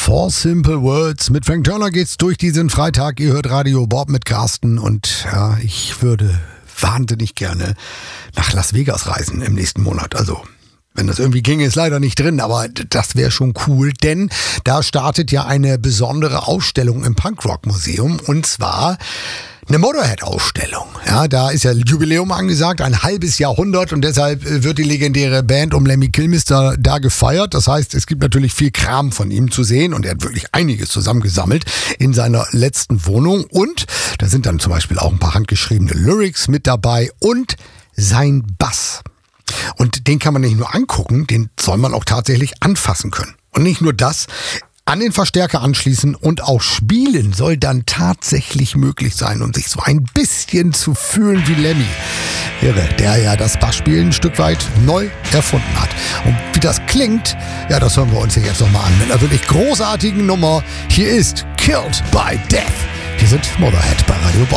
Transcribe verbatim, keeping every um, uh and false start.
Four Simple Words. Mit Frank Turner geht's durch diesen Freitag. Ihr hört Radio Bob mit Carsten und ja, ich würde wahnsinnig gerne nach Las Vegas reisen im nächsten Monat. Also, wenn das irgendwie ginge, ist leider nicht drin, aber das wäre schon cool, denn da startet ja eine besondere Ausstellung im Punkrock-Museum und zwar eine Motorhead-Ausstellung. Ja, da ist ja Jubiläum angesagt, ein halbes Jahrhundert und deshalb wird die legendäre Band um Lemmy Kilmister da gefeiert. Das heißt, es gibt natürlich viel Kram von ihm zu sehen und er hat wirklich einiges zusammengesammelt in seiner letzten Wohnung und da sind dann zum Beispiel auch ein paar handgeschriebene Lyrics mit dabei und sein Bass. Und den kann man nicht nur angucken, den soll man auch tatsächlich anfassen können. Und nicht nur das, an den Verstärker anschließen und auch spielen soll dann tatsächlich möglich sein, um sich so ein bisschen zu fühlen wie Lemmy. Irre, der ja das Bassspielen ein Stück weit neu erfunden hat. Und wie das klingt, ja, das hören wir uns hier jetzt nochmal an. Mit einer wirklich großartigen Nummer. Hier ist Killed by Death. Hier sind Motorhead bei Radio Bob.